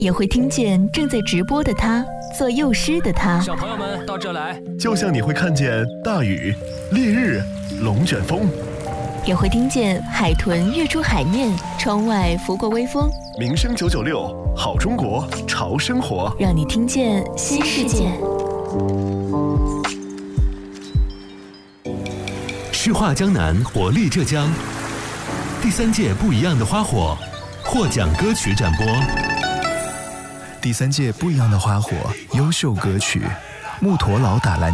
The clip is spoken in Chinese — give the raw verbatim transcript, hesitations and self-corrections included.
也会听见正在直播的他，做幼师的他。 小朋友们到这来， 就像你会看见大雨、烈日、龙卷风， 也会听见海豚跃出海面，窗外拂过微风。 民生九九六，好中国，潮生活， 让你听见新世界。 诗画江南，活力浙江，第三届不一样的花火获奖歌曲展播。 第三届不一样的花火优秀歌曲，木陀老打篮